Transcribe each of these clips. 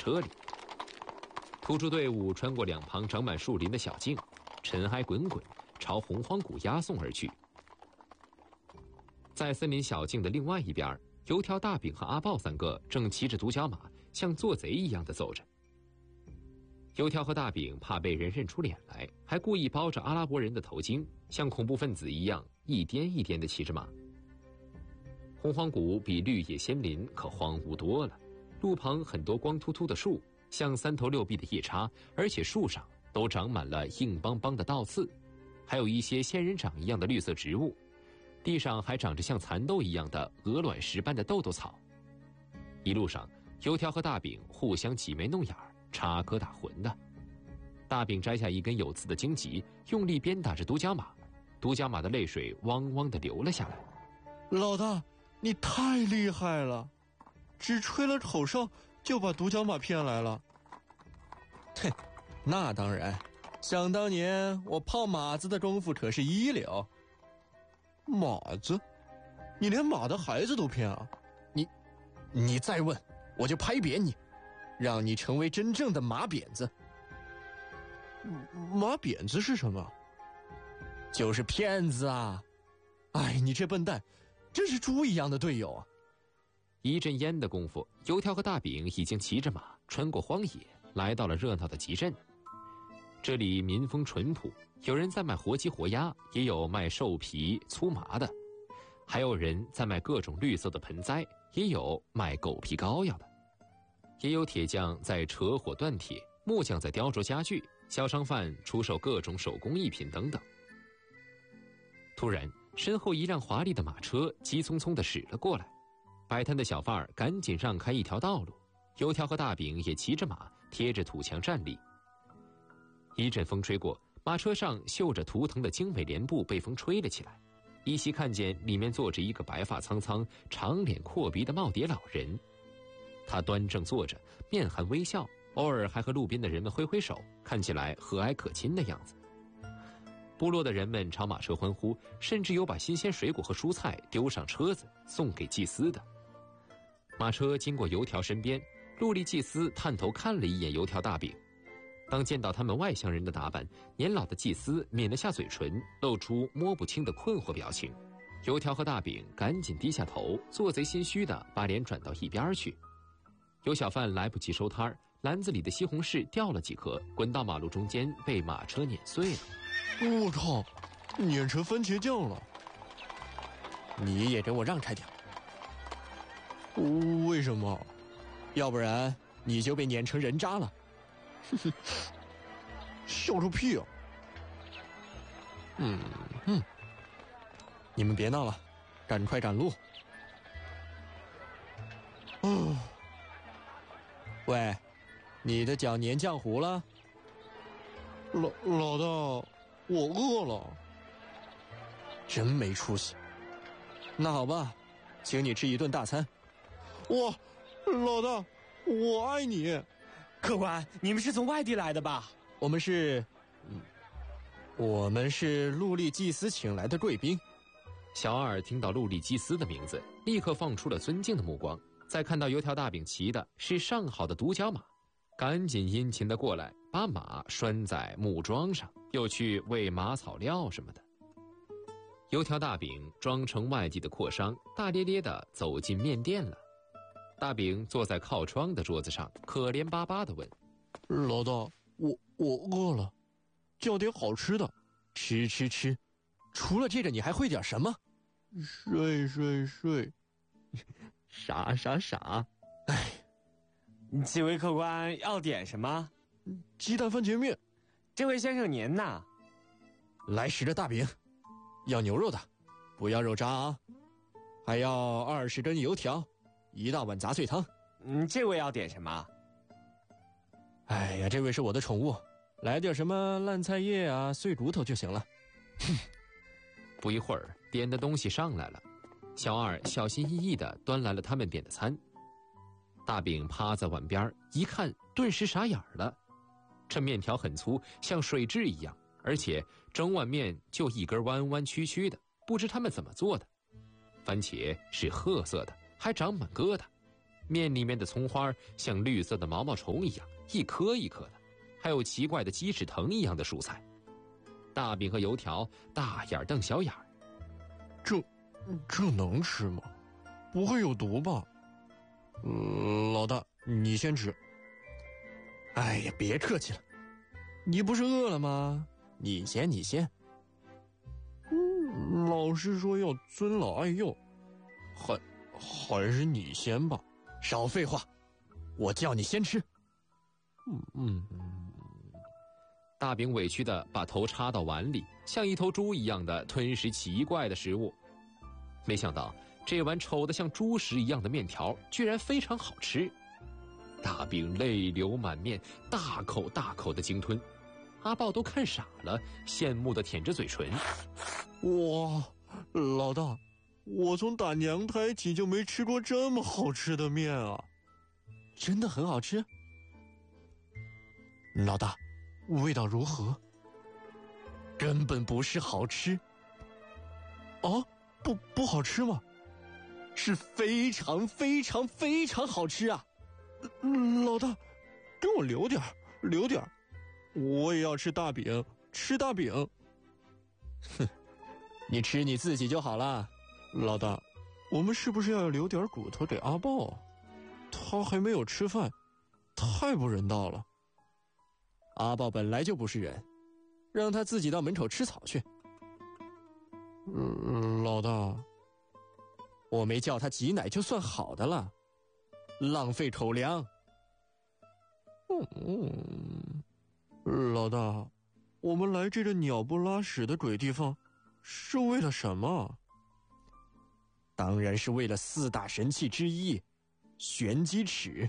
车里。突出队伍穿过两旁长满树林的小径，尘埃滚滚，朝洪荒谷押送而去。在森林小径的另外一边，油条、大饼和阿豹三个正骑着独角马，像做贼一样的走着。油条和大饼怕被人认出脸来，还故意包着阿拉伯人的头巾，像恐怖分子一样一颠一颠地骑着马。洪荒谷比绿野仙林可荒芜多了，路旁很多光秃秃的树，像三头六臂的夜叉，而且树上都长满了硬邦邦的倒刺，还有一些仙人掌一样的绿色植物，地上还长着像蚕豆一样的鹅卵石般的豆豆草。一路上，油条和大饼互相挤眉弄眼儿，插科打诨的。大饼摘下一根有刺的荆棘，用力鞭打着独角马，独角马的泪水汪汪地流了下来。 老大，你太厉害了，只吹了口哨就把独角马骗来了。 哼，那当然，想当年我泡马子的功夫可是一流。 马子？你连马的孩子都骗啊？ 你再问，我就拍扁你，让你成为真正的马扁子。 马扁子是什么？ 就是骗子啊！哎，你这笨蛋，真是猪一样的队友啊！ 一阵烟的功夫，油条和大饼已经骑着马穿过荒野，来到了热闹的集镇。这里民风淳朴，有人在卖活鸡活鸭，也有卖兽皮粗麻的，还有人在卖各种绿色的盆栽，也有卖狗皮膏药的，也有铁匠在扯火锻铁，木匠在雕琢家具，小商贩出售各种手工艺品等等。突然，身后一辆华丽的马车急匆匆地驶了过来，摆摊的小贩儿赶紧让开一条道路，油条和大饼也骑着马贴着土墙站立。一阵风吹过，马车上绣着图腾的精美帘布被风吹了起来，依稀看见里面坐着一个白发苍苍、长脸阔鼻的耄耋老人。他端正坐着，面含微笑，偶尔还和路边的人们挥挥手，看起来和蔼可亲的样子。部落的人们朝马车欢呼，甚至有把新鲜水果和蔬菜丢上车子送给祭司的。马车经过油条身边，陆力祭司探头看了一眼油条大饼。当见到他们外乡人的打扮，年老的祭司抿了下嘴唇，露出摸不清的困惑表情。油条和大饼赶紧低下头，做贼心虚的把脸转到一边去。有小贩来不及收摊儿，篮子里的西红柿掉了几颗，滚到马路中间，被马车碾碎了。 我靠，碾成番茄酱了！ 你也给我让开点。 为什么？ 要不然你就被碾成人渣了。 笑个屁啊！ 你们别闹了，赶快赶路。喂，你的脚粘浆糊了？ 老大，我饿了。 真没出息。那好吧，请你吃一顿大餐。 哇，老大，我爱你。 客官，你们是从外地来的吧？ 我们是陆力祭司请来的贵宾。 小二听到陆力祭司的名字，立刻放出了尊敬的目光。再看到油条大饼骑的是上好的独角马，赶紧殷勤地过来，把马拴在木桩上，又去喂马草料什么的。油条大饼装成外地的阔商，大咧咧地走进面店了。大饼坐在靠窗的桌子上，可怜巴巴地问： 老大，我饿了，叫点好吃的。 吃，除了这个你还会点什么？ 睡。 傻。 哎，几位客官要点什么？ 鸡蛋番茄面。 这位先生您呐？ 来10个大饼，要牛肉的，不要肉渣啊。还要20根油条，1大碗杂碎汤。 这位要点什么？ 哎呀，这位是我的宠物，来点什么烂菜叶啊、碎骨头就行了。 不一会儿，点的东西上来了，小二小心翼翼地端来了他们点的餐。大饼趴在碗边一看，顿时傻眼了。这面条很粗，像水蛭一样，而且整碗面就一根弯弯曲曲的，不知他们怎么做的。番茄是褐色的，还长满疙瘩， 面里面的葱花像绿色的毛毛虫一样，一颗一颗的，还有奇怪的鸡翅藤一样的蔬菜。大饼和油条大眼瞪小眼儿。 这能吃吗？不会有毒吧？老大，你先吃。 哎呀，别客气了，你不是饿了吗？你先。 老师说要尊老爱幼，还是你先吧。 少废话，我叫你先吃。 大饼委屈地把头插到碗里，像一头猪一样的吞食奇怪的食物。没想到这碗丑得像猪食一样的面条居然非常好吃。大饼泪流满面，大口大口的鲸吞。阿豹都看傻了，羡慕地舔着嘴唇。 哇，老大，我从打娘胎起就没吃过这么好吃的面啊！ 真的很好吃。老大，味道如何？根本不是好吃。 啊，不好吃吗？ 是非常非常非常好吃啊！ 老大，给我留点儿，我也要吃大饼，吃大饼。 哼，你吃你自己就好了。 老大，我们是不是要留点骨头给阿豹啊？他还没有吃饭，太不人道了。 阿豹本来就不是人，让他自己到门口吃草去。 老大， 我没叫他挤奶就算好的了，浪费口粮。 老大，我们来这个鸟不拉屎的鬼地方，是为了什么？ 当然是为了4大神器之一——玄机尺。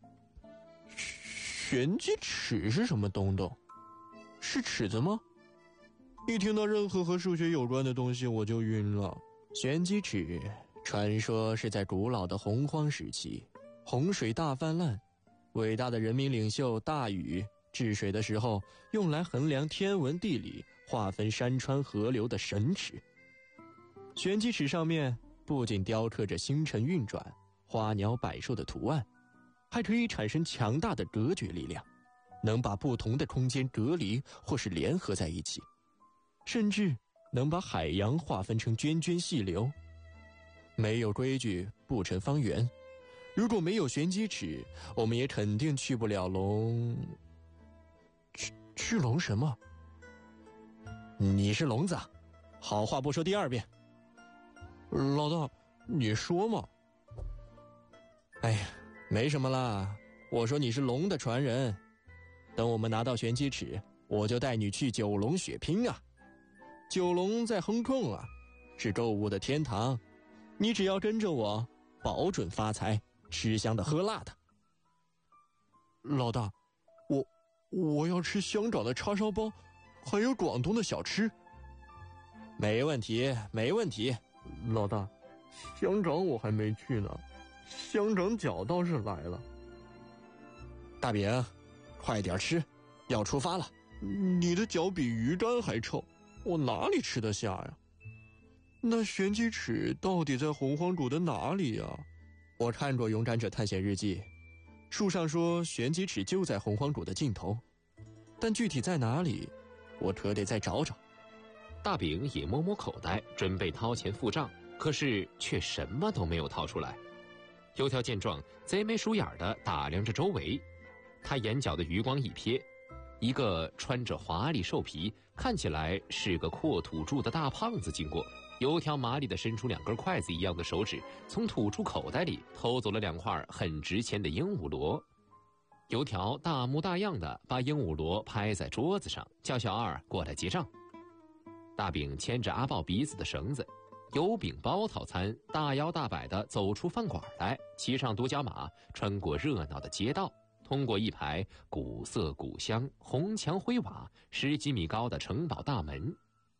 玄机尺是什么东东？是尺子吗？一听到任何和数学有关的东西，我就晕了。 玄机尺传说是在古老的洪荒时期，洪水大泛滥，伟大的人民领袖大禹治水的时候，用来衡量天文地理、划分山川河流的神尺。玄机尺上面不仅雕刻着星辰运转、花鸟百兽的图案，还可以产生强大的隔绝力量，能把不同的空间隔离或是联合在一起，甚至能把海洋划分成涓涓细流。没有规矩不成方圆，如果没有玄机尺，我们也肯定去不了龙。 去龙什么？ 你是聋子，好话不说第2遍。 老大，你说嘛。 哎呀，没什么啦，我说你是龙的传人。等我们拿到玄机尺，我就带你去九龙血拼啊！九龙在亨控啊，是购物的天堂。你只要跟着我，保准发财，吃香的喝辣的。 老大，我要吃香港的叉烧包，还有广东的小吃。 没问题，没问题。 老大，香港我还没去呢，香港脚倒是来了。 大饼，快点吃，要出发了。 你的脚比鱼干还臭，我哪里吃得下呀？那玄机尺到底在洪荒谷的哪里呀？ 我看过《勇敢者探险日记》，书上说玄机尺就在洪荒谷的尽头，但具体在哪里，我可得再找找。 大饼也摸摸口袋，准备掏钱付账，可是却什么都没有掏出来。油条见状，贼眉鼠眼地打量着周围，他眼角的余光一瞥，一个穿着华丽兽皮、看起来是个阔土著的大胖子经过。油条麻利地伸出2根筷子一样的手指，从土著口袋里偷走了2块很值钱的鹦鹉螺。油条大模大样地把鹦鹉螺拍在桌子上，叫小二过来结账。大饼牵着阿豹鼻子的绳子，油饼包套餐大摇大摆地走出饭馆来，骑上独角马，穿过热闹的街道，通过一排古色古香、红墙灰瓦、10几米高的城堡大门。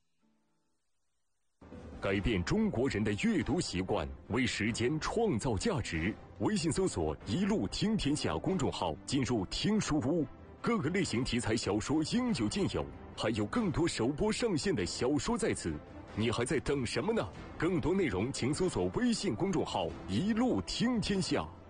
改变中国人的阅读习惯，为时间创造价值。微信搜索“一路听天下”公众号，进入听书屋，各个类型题材小说应有尽有，还有更多首播上线的小说在此。你还在等什么呢？更多内容请搜索微信公众号“一路听天下”。